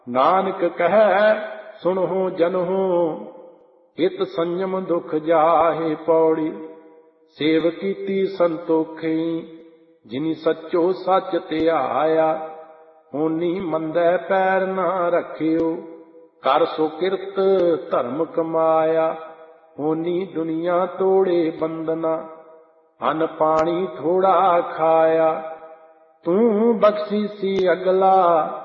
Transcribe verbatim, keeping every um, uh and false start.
ਨਾਨਕ ਕਹੈ ਸੁਣਹੁ ਜਨਹੁ, ਇਤ ਸੰਜਮ ਦੁਖ ਜਾਹੇ ਪੌੜੀ। ਸੇਵ ਕੀਤੀ ਸੰਤੋਖੀ, ਜਿਨੀ ਸੱਚੋ ਸੱਚ ਧਿਆਇਆ। ਹੋਨੀ ਮੰਦੈ ਪੈਰ ਨਾ ਰੱਖਿਓ, ਕਰ ਸੋ ਕਿਰਤ ਧਰਮ ਕਮਾਇਆ। ਹੋਨੀ ਦੁਨੀਆ ਤੋੜੇ ਬੰਧਨਾ, ਅੰਨ ਪਾਣੀ ਥੋੜਾ ਖਾਇਆ। ਤੂੰ ਬਖਸ਼ੀ ਸੀ ਅਗਲਾ,